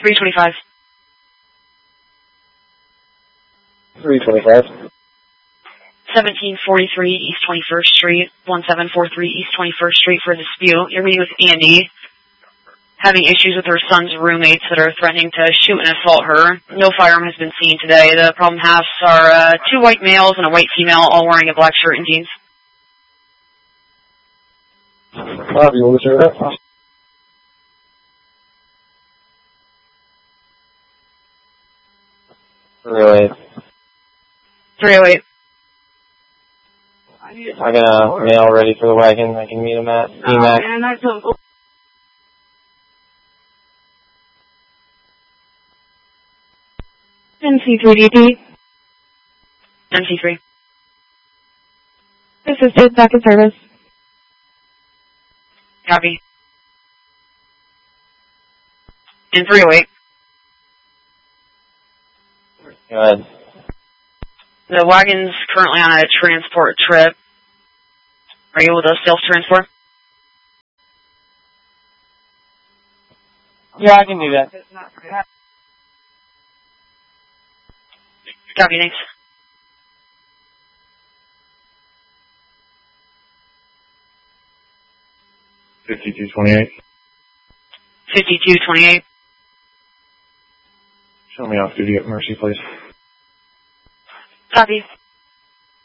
325. 325. 1743 East 21st Street, 1743 East 21st Street for a dispute. You're meeting with Andy, having issues with her son's roommates that are threatening to shoot and assault her. No firearm has been seen today. The problem halves are 2 white males and a white female, all wearing a black shirt and jeans. Bobby, what was that? 308. 308. I got a male ready for the wagon. I can meet him at EMAC. NC3DD. NC3. Assisted, back in service. Copy. In 308. Go ahead. The wagon's currently on a transport trip. Are you able to self-transport? Yeah, I can do that. Copy, thanks. $52.28. 5228. Show me off duty at Mercy, please. Copy.